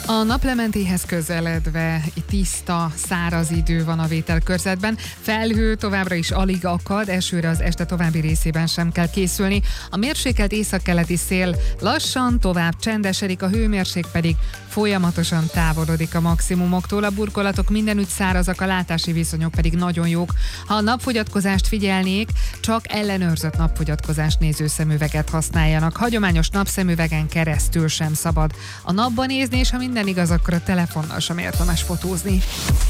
A naplementéhez közeledve tiszta, száraz idő van a vételkörzetben. Felhő továbbra is alig akad, esőre az este további részében sem kell készülni. A mérsékelt északkeleti szél lassan tovább csendesedik, a hőmérséklet pedig folyamatosan távolodik a maximumoktól. A burkolatok mindenütt szárazak, a látási viszonyok pedig nagyon jók. Ha a napfogyatkozást figyelnék, csak ellenőrzött napfogyatkozást néző szemüveget használjanak. Hagyományos napszemüvegen keresztül sem szabad a napban nézni, és ha minden igaz, akkor a telefonnal sem érdemes fotózni.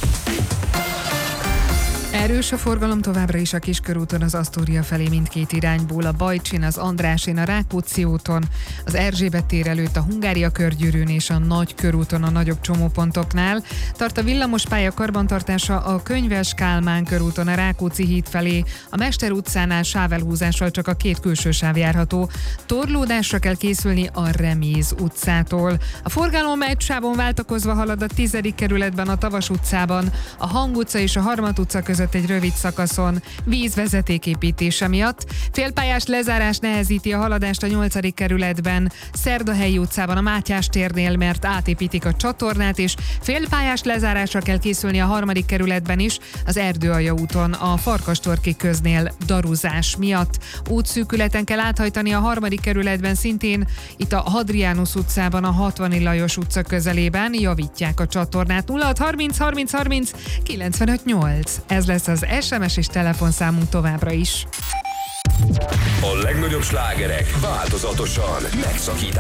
Erős a forgalom továbbra is a Kiskörúton az Asztória felé mindkét irányból, a Bajcsin, az Andrásén, a Rákóczi úton, az Erzsébet tér előtt, a Hungária körgyűrűn és a Nagykörúton a nagyobb csomópontoknál. Tart a villamospálya karbantartása a Könyves Kálmán körúton a Rákóczi híd felé, a Mester utcánál sávelhúzással csak a két külső sáv járható. Torlódásra kell készülni a Reméz utcától. A forgalom egy sávon váltakozva halad a 10. kerületben, a Tavas utcában, a Hang utca és a Harmat utca között egy rövid szakaszon vízvezetéképítése miatt. Félpályás lezárás nehezíti a haladást a 8. kerületben, Szerdahelyi utcában a Mátyás térnél, mert átépítik a csatornát, és félpályás lezárásra kell készülni a 3. kerületben is, az Erdőalja úton, a Farkastorki köznél daruzás miatt. Útszűkületen kell áthajtani a 3. kerületben szintén, itt a Hadrianus utcában, a 60 Lajos utca közelében javítják a csatornát. 0630 30 30 95 8. Ez lesz az SMS és telefonszámunk továbbra is. A legnagyobb slágerek változatosan megszakításban.